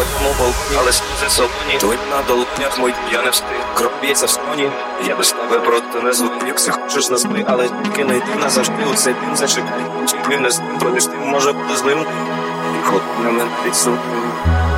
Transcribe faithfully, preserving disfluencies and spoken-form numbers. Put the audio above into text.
тому балконі, але сльози солоні, твої на долонях мої, я не встиг. Кров б'ється в сконі, я без тебе просто не звик. Якщо хочеш назви, але тільки не йди назавжди у цей день зачекай. Чи ти не з ним, проміж тим може бути злим. І ход на мене відсутним.